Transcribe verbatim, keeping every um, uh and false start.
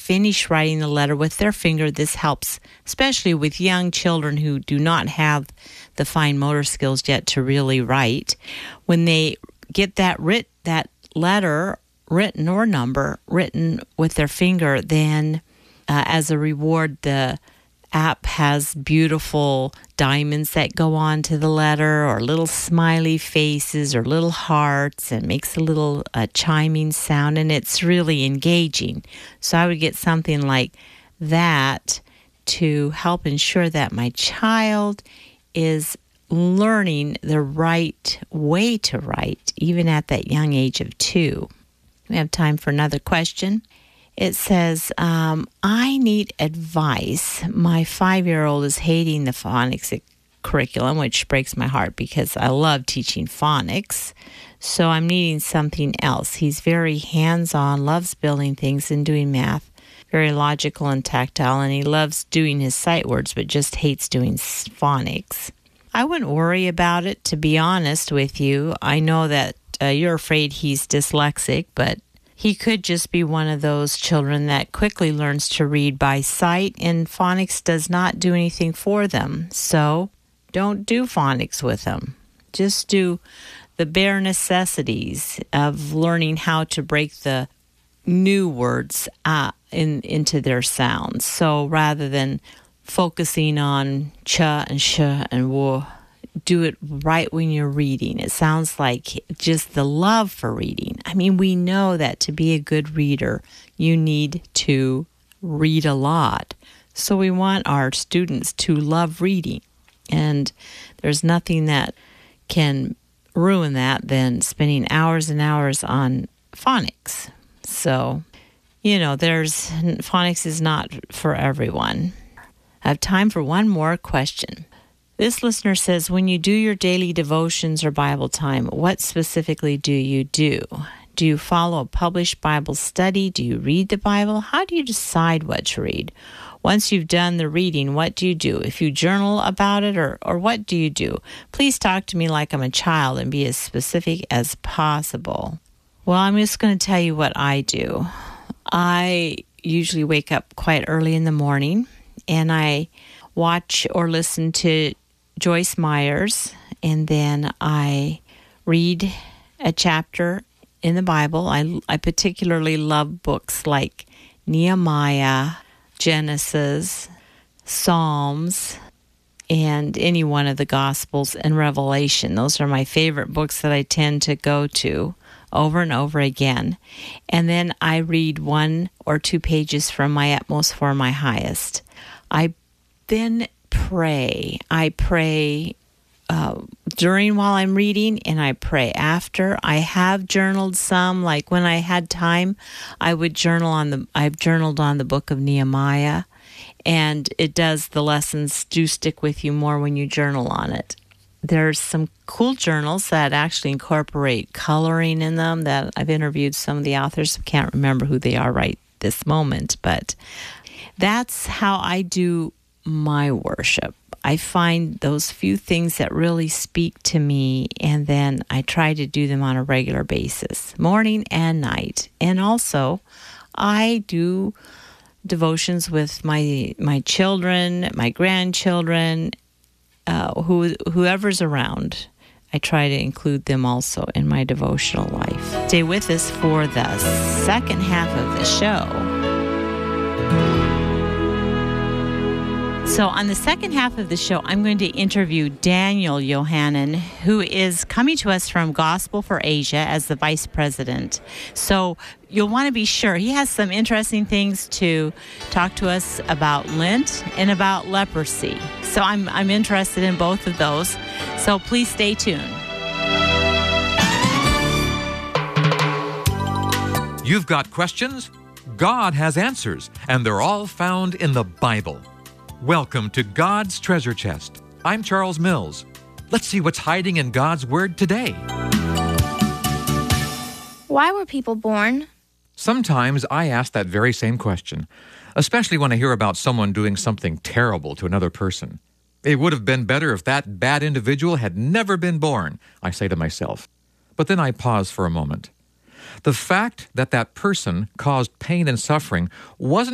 finish writing the letter with their finger. This helps, especially with young children who do not have the fine motor skills yet to really write. When they get that writ that letter, written or number, written with their finger, then uh, as a reward, the app has beautiful diamonds that go on to the letter, or little smiley faces or little hearts, and makes a little uh, chiming sound, and it's really engaging. So I would get something like that to help ensure that my child is learning the right way to write, even at that young age of two. We have time for another question. It says, um, I need advice. My five-year-old is hating the phonics curriculum, which breaks my heart because I love teaching phonics. So I'm needing something else. He's very hands-on, loves building things and doing math, very logical and tactile, and he loves doing his sight words, but just hates doing phonics. I wouldn't worry about it, to be honest with you. I know that uh, you're afraid he's dyslexic, but he could just be one of those children that quickly learns to read by sight, and phonics does not do anything for them. So don't do phonics with them. Just do the bare necessities of learning how to break the new words uh, in, into their sounds. So rather than focusing on cha and sh and wo, do it right when you're reading. It sounds like just the love for reading. I mean, we know that to be a good reader, you need to read a lot. So we want our students to love reading. And there's nothing that can ruin that than spending hours and hours on phonics. So, you know, there's phonics is not for everyone. I have time for one more question. This listener says, when you do your daily devotions or Bible time, what specifically do you do? Do you follow a published Bible study? Do you read the Bible? How do you decide what to read? Once you've done the reading, what do you do? If you journal about it, or, or what do you do? Please talk to me like I'm a child and be as specific as possible. Well, I'm just going to tell you what I do. I usually wake up quite early in the morning, and I watch or listen to Joyce Myers, and then I read a chapter in the Bible. I, I particularly love books like Nehemiah, Genesis, Psalms, and any one of the Gospels and Revelation. Those are my favorite books that I tend to go to over and over again. And then I read one or two pages from my utmost for my highest. I then pray. I pray uh, during while I'm reading, and I pray after. I have journaled some, like when I had time, I would journal on the, I've journaled on the book of Nehemiah, and it does, the lessons do stick with you more when you journal on it. There's some cool journals that actually incorporate coloring in them that I've interviewed some of the authors. I can't remember who they are right this moment, but that's how I do my worship. I find those few things that really speak to me, and then I try to do them on a regular basis, morning and night. And also, I do devotions with my my children, my grandchildren, uh, who whoever's around. I try to include them also in my devotional life. Stay with us for the second half of the show. So on the second half of the show, I'm going to interview Daniel Yohannan, who is coming to us from Gospel for Asia as the vice president. So you'll want to be sure. He has some interesting things to talk to us about Lent and about leprosy. So I'm I'm interested in both of those. So please stay tuned. You've got questions? God has answers, and they're all found in the Bible. Welcome to God's Treasure Chest. I'm Charles Mills. Let's see what's hiding in God's Word today. Why were people born? Sometimes I ask that very same question, especially when I hear about someone doing something terrible to another person. It would have been better if that bad individual had never been born, I say to myself. But then I pause for a moment. The fact that that person caused pain and suffering wasn't